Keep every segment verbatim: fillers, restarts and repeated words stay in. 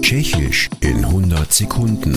Tschechisch in hundert Sekunden.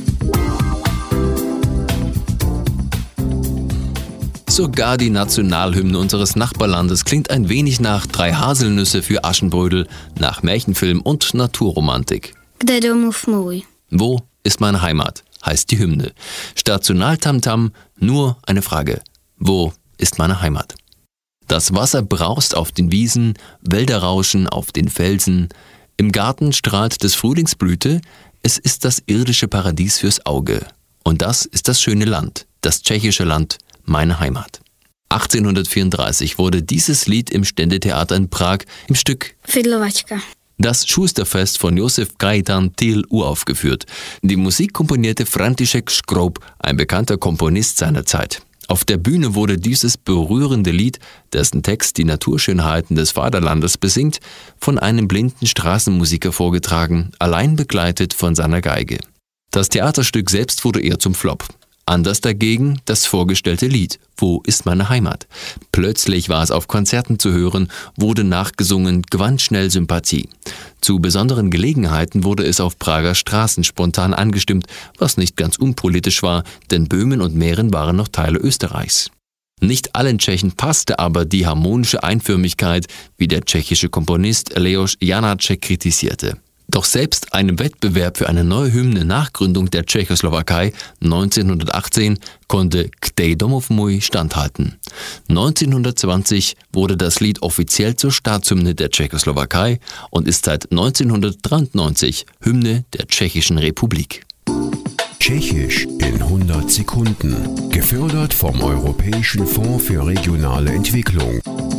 Sogar die Nationalhymne unseres Nachbarlandes klingt ein wenig nach Drei Haselnüsse für Aschenbrödel, nach Märchenfilm und Naturromantik. Kde domov můj? Wo ist meine Heimat? Heißt die Hymne. Statt Nationaltamtam nur eine Frage. Wo ist meine Heimat? Das Wasser braust auf den Wiesen, Wälder rauschen auf den Felsen. Im Garten strahlt des Frühlings Blüte. Es ist das irdische Paradies fürs Auge. Und das ist das schöne Land, das tschechische Land, meine Heimat. achtzehnhundertvierunddreißig wurde dieses Lied im Ständetheater in Prag im Stück Fidlovačka. Das Schusterfest von Josef Gajitan Thiel uraufgeführt. Die Musik komponierte František Škrob, ein bekannter Komponist seiner Zeit. Auf der Bühne wurde dieses berührende Lied, dessen Text die Naturschönheiten des Vaterlandes besingt, von einem blinden Straßenmusiker vorgetragen, allein begleitet von seiner Geige. Das Theaterstück selbst wurde eher zum Flop. Anders dagegen das vorgestellte Lied »Wo ist meine Heimat?«. Plötzlich war es auf Konzerten zu hören, wurde nachgesungen, gewann schnell Sympathie. Zu besonderen Gelegenheiten wurde es auf Prager Straßen spontan angestimmt, was nicht ganz unpolitisch war, denn Böhmen und Mähren waren noch Teile Österreichs. Nicht allen Tschechen passte aber die harmonische Einförmigkeit, wie der tschechische Komponist Leoš Janáček kritisierte. Doch selbst einem Wettbewerb für eine neue Hymne nach Gründung der Tschechoslowakei neunzehnhundertachtzehn konnte Kde domov můj standhalten. neunzehnhundertzwanzig wurde das Lied offiziell zur Staatshymne der Tschechoslowakei und ist seit neunzehnhundertdreiundneunzig Hymne der Tschechischen Republik. Tschechisch in hundert Sekunden. Gefördert vom Europäischen Fonds für regionale Entwicklung.